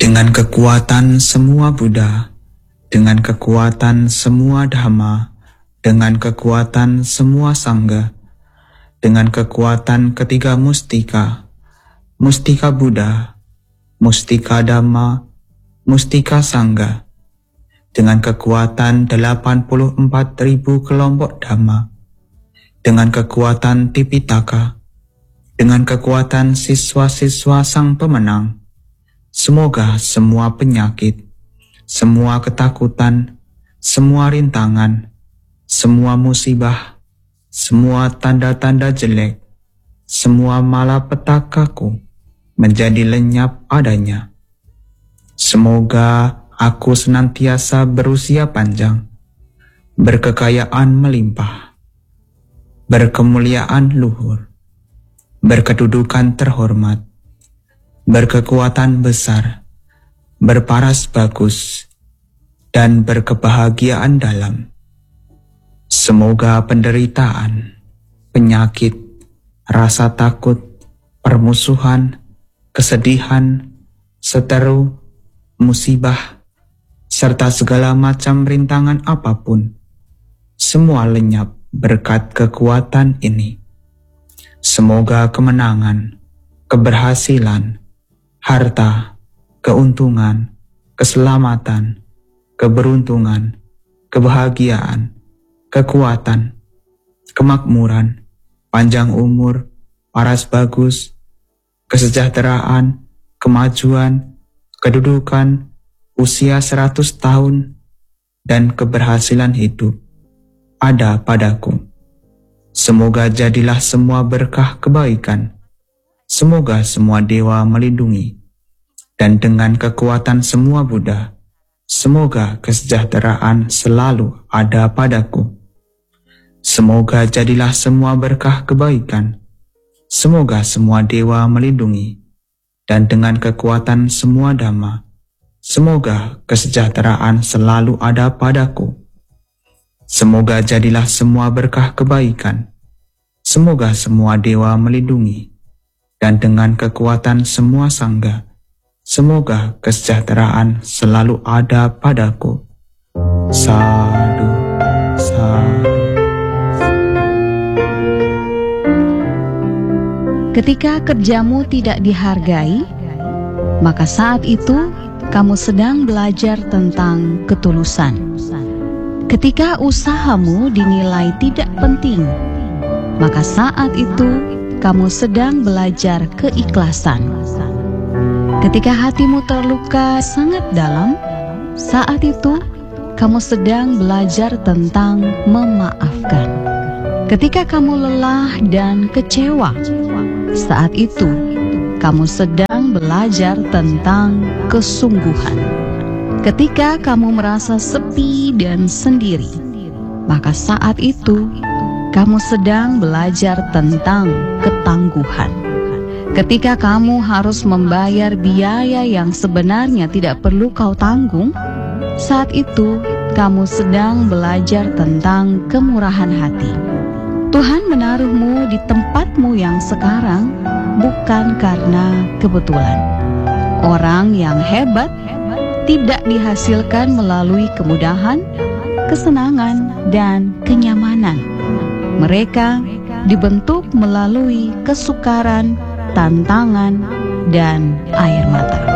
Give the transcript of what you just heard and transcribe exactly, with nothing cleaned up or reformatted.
Dengan kekuatan semua Buddha, dengan kekuatan semua Dhamma, dengan kekuatan semua Sangha, dengan kekuatan ketiga mustika, mustika Buddha, mustika Dhamma, mustika Sangha, dengan kekuatan delapan puluh empat ribu kelompok Dhamma, dengan kekuatan Tipitaka, dengan kekuatan siswa-siswa sang pemenang, semoga semua penyakit, semua ketakutan, semua rintangan, semua musibah, semua tanda-tanda jelek, semua malapetakaku menjadi lenyap adanya. Semoga aku senantiasa berusia panjang, berkekayaan melimpah, berkemuliaan luhur, berkedudukan terhormat, berkekuatan besar, berparas bagus, dan berkebahagiaan dalam. Semoga penderitaan, penyakit, rasa takut, permusuhan, kesedihan, seteru, musibah, serta segala macam rintangan apapun, semua lenyap berkat kekuatan ini. Semoga kemenangan, keberhasilan, harta, keuntungan, keselamatan, keberuntungan, kebahagiaan, kekuatan, kemakmuran, panjang umur, paras bagus, kesejahteraan, kemajuan, kedudukan, usia seratus tahun, dan keberhasilan hidup ada padaku. Semoga jadilah semua berkah kebaikan. Semoga semua dewa melindungi, dan dengan kekuatan semua Buddha, semoga kesejahteraan selalu ada padaku. Semoga jadilah semua berkah kebaikan. Semoga semua dewa melindungi, dan dengan kekuatan semua Dhamma, semoga kesejahteraan selalu ada padaku. Semoga jadilah semua berkah kebaikan. Semoga semua dewa melindungi, dan dengan kekuatan semua Sangha, semoga kesejahteraan selalu ada padaku. Sadu, sadu. Ketika kerjamu tidak dihargai, maka saat itu kamu sedang belajar tentang ketulusan. Ketika usahamu dinilai tidak penting, maka saat itu kamu sedang belajar keikhlasan. Ketika hatimu terluka sangat dalam, saat itu kamu sedang belajar tentang memaafkan. Ketika kamu lelah dan kecewa, saat itu kamu sedang belajar tentang kesungguhan. Ketika kamu merasa sepi dan sendiri, maka saat itu kamu sedang belajar tentang ketangguhan. Ketika kamu harus membayar biaya yang sebenarnya tidak perlu kau tanggung, saat itu kamu sedang belajar tentang kemurahan hati. Tuhan menaruhmu di tempatmu yang sekarang bukan karena kebetulan. Orang yang hebat tidak dihasilkan melalui kemudahan, kesenangan, dan kenyamanan. Mereka dibentuk melalui kesukaran, tantangan, dan air mata.